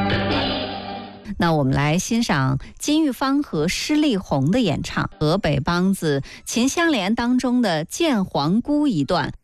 那我们来欣赏金玉芳和施丽红的演唱，河北梆子《秦香莲》当中的《见皇姑》一段。